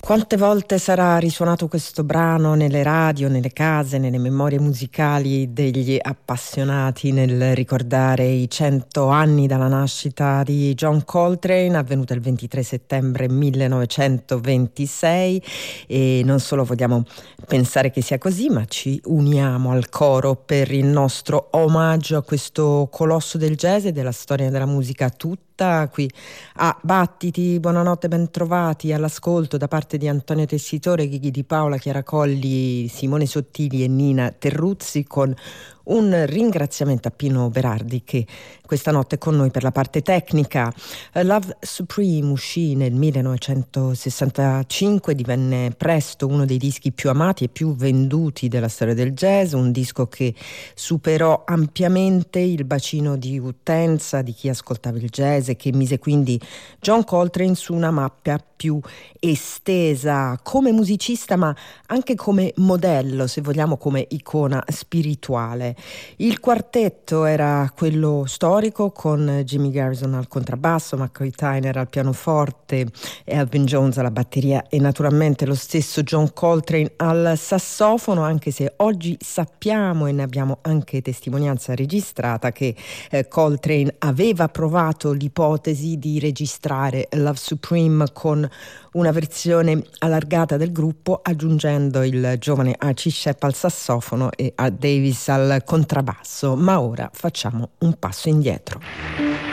Quante volte sarà risuonato questo brano nelle radio, nelle case, nelle memorie musicali degli appassionati nel ricordare i 100 anni dalla nascita di John Coltrane, avvenuta il 23 settembre 1926, e non solo vogliamo pensare che sia così, ma ci uniamo al coro per il nostro omaggio a questo colosso del jazz e della storia della musica tutta. Qui a Battiti, buonanotte, bentrovati all'ascolto da parte di Antonio Tessitore, Ghighi Di Paola, Chiara Colli, Simone Sottili e Nina Terruzzi, con un ringraziamento a Pino Berardi che questa notte è con noi per la parte tecnica. Love Supreme uscì nel 1965, divenne presto uno dei dischi più amati e più venduti della storia del jazz, un disco che superò ampiamente il bacino di utenza di chi ascoltava il jazz e che mise quindi John Coltrane su una mappa più estesa come musicista, ma anche come modello, se vogliamo, come icona spirituale. Il quartetto era quello storico, con Jimmy Garrison al contrabbasso, McCoy Tyner al pianoforte, Elvin Jones alla batteria e naturalmente lo stesso John Coltrane al sassofono, anche se oggi sappiamo, e ne abbiamo anche testimonianza registrata, che Coltrane aveva provato l'ipotesi di registrare Love Supreme con una versione allargata del gruppo, aggiungendo il giovane Archie Shepp al sassofono e Art Davis al contrabbasso. Ma ora facciamo un passo indietro.